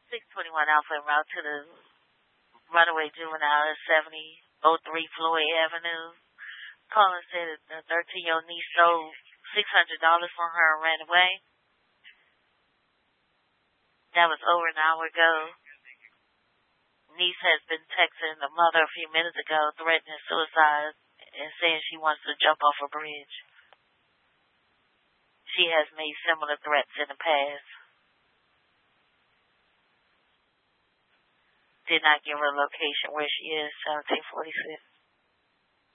621 Alpha en route to the runaway juvenile at 7003 Floyd Avenue. Caller said that the 13-year-old niece stole $600 from her and ran away. That was over an hour ago. Niece has been texting the mother a few minutes ago, threatening suicide and saying she wants to jump off a bridge. She has made similar threats in the past. Did not give her a location where she is, 1746.